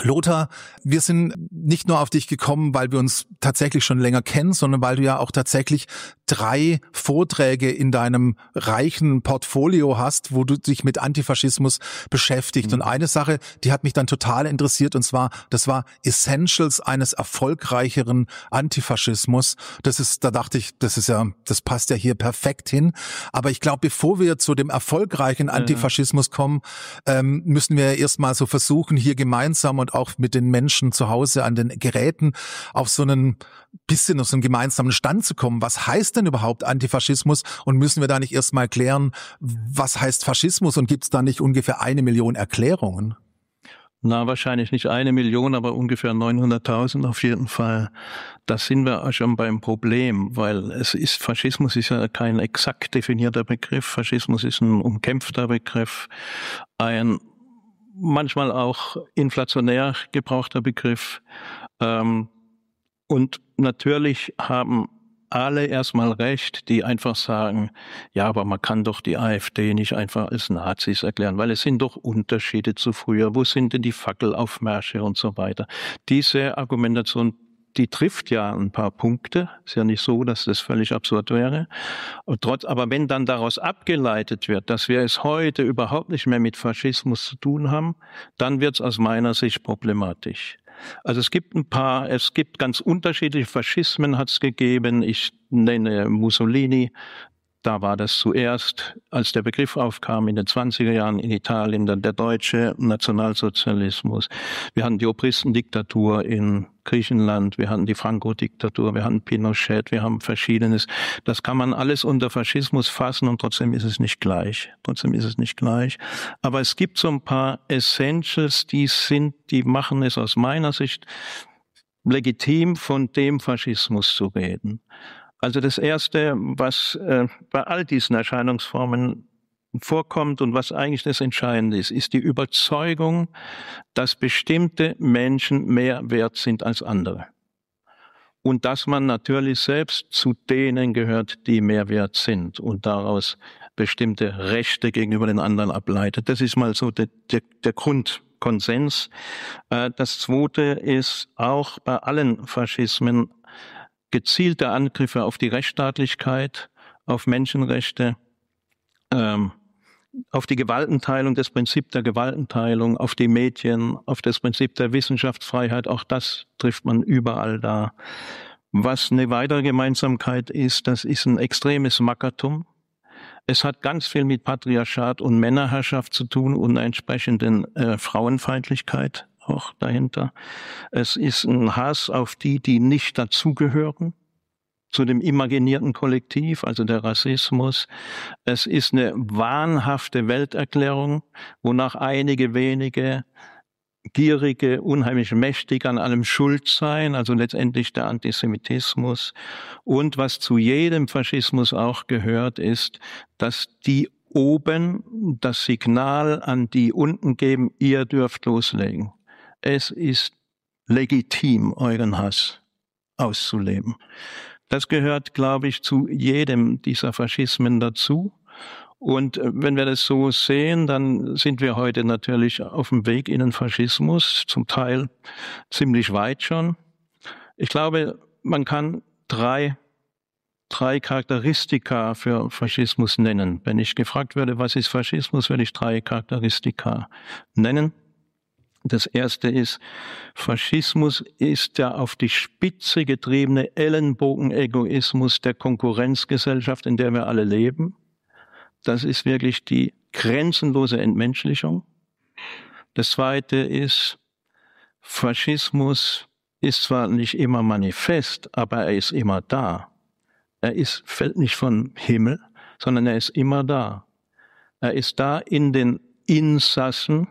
Lothar, wir sind nicht nur auf dich gekommen, weil wir uns tatsächlich schon länger kennen, sondern weil du ja auch tatsächlich 3 Vorträge in deinem reichen Portfolio hast, wo du dich mit Antifaschismus beschäftigst. Und eine Sache, die hat mich dann total interessiert, und zwar, das war Essentials eines erfolgreicheren Antifaschismus. Da dachte ich, das passt ja hier perfekt hin. Aber ich glaube, bevor wir zu dem erfolgreichen Antifaschismus kommen, müssen wir erstmal so versuchen, hier gemeinsam und auch mit den Menschen zu Hause an den Geräten auf so einen gemeinsamen Stand zu kommen. Was heißt denn überhaupt Antifaschismus? Und müssen wir da nicht erstmal klären, was heißt Faschismus? Und gibt es da nicht ungefähr 1 Million Erklärungen? Na, wahrscheinlich nicht 1 Million, aber ungefähr 900.000 auf jeden Fall. Da sind wir auch schon beim Problem, weil Faschismus ist ja kein exakt definierter Begriff. Faschismus ist ein umkämpfter Begriff, ein manchmal auch inflationär gebrauchter Begriff. Und natürlich haben alle erstmal recht, die einfach sagen, ja, aber man kann doch die AfD nicht einfach als Nazis erklären, weil es sind doch Unterschiede zu früher. Wo sind denn die Fackelaufmärsche und so weiter? Diese Argumentation, die trifft ja ein paar Punkte. Ist ja nicht so, dass das völlig absurd wäre. Aber wenn dann daraus abgeleitet wird, dass wir es heute überhaupt nicht mehr mit Faschismus zu tun haben, dann wird es aus meiner Sicht problematisch. Also es gibt ganz unterschiedliche Faschismen hat es gegeben. Ich nenne Mussolini. Da war das zuerst, als der Begriff aufkam in den 20er Jahren in Italien, dann der deutsche Nationalsozialismus. Wir hatten die Obristendiktatur in Griechenland, wir hatten die Franco-Diktatur, wir hatten Pinochet, wir haben Verschiedenes. Das kann man alles unter Faschismus fassen und trotzdem ist es nicht gleich. Aber es gibt so ein paar Essentials, die machen es aus meiner Sicht legitim, von dem Faschismus zu reden. Also das Erste, was bei all diesen Erscheinungsformen vorkommt und was eigentlich das Entscheidende ist die Überzeugung, dass bestimmte Menschen mehr wert sind als andere. Und dass man natürlich selbst zu denen gehört, die mehr wert sind und daraus bestimmte Rechte gegenüber den anderen ableitet. Das ist mal so der Grundkonsens. Das Zweite ist auch bei allen Faschismen gezielte Angriffe auf die Rechtsstaatlichkeit, auf Menschenrechte, auf die Gewaltenteilung, das Prinzip der Gewaltenteilung, auf die Medien, auf das Prinzip der Wissenschaftsfreiheit, auch das trifft man überall da. Was eine weitere Gemeinsamkeit ist, das ist ein extremes Mackertum. Es hat ganz viel mit Patriarchat und Männerherrschaft zu tun und einer entsprechenden Frauenfeindlichkeit auch dahinter. Es ist ein Hass auf die nicht dazugehören, zu dem imaginierten Kollektiv, also der Rassismus. Es ist eine wahnhafte Welterklärung, wonach einige wenige gierige, unheimlich mächtig an allem schuld seien, also letztendlich der Antisemitismus. Und was zu jedem Faschismus auch gehört, ist, dass die oben das Signal an die unten geben, ihr dürft loslegen. Es ist legitim, euren Hass auszuleben. Das gehört, glaube ich, zu jedem dieser Faschismen dazu. Und wenn wir das so sehen, dann sind wir heute natürlich auf dem Weg in den Faschismus, zum Teil ziemlich weit schon. Ich glaube, man kann drei Charakteristika für Faschismus nennen. Wenn ich gefragt werde, was ist Faschismus, würde ich 3 Charakteristika nennen. Das erste ist, Faschismus ist der auf die Spitze getriebene Ellenbogenegoismus der Konkurrenzgesellschaft, in der wir alle leben. Das ist wirklich die grenzenlose Entmenschlichung. Das zweite ist, Faschismus ist zwar nicht immer manifest, aber er ist immer da. Fällt nicht vom Himmel, sondern er ist immer da. Er ist da in den Insassen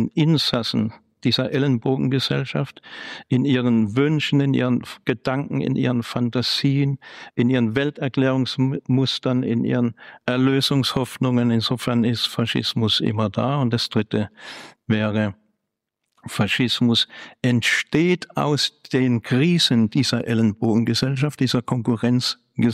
dieser Ellenbogengesellschaft, in ihren Wünschen, in ihren Gedanken, in ihren Fantasien, in ihren Welterklärungsmustern, in ihren Erlösungshoffnungen. Insofern ist Faschismus immer da. Und das dritte wäre, Faschismus entsteht aus den Krisen dieser Ellenbogengesellschaft, dieser Konkurrenzgesellschaft,